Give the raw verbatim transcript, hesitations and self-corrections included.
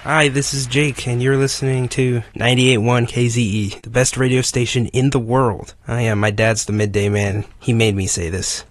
Hi, this is Jake, and you're listening to ninety-eight point one K Z E, the best radio station in the world. Oh yeah, my dad's the midday man. He made me say this.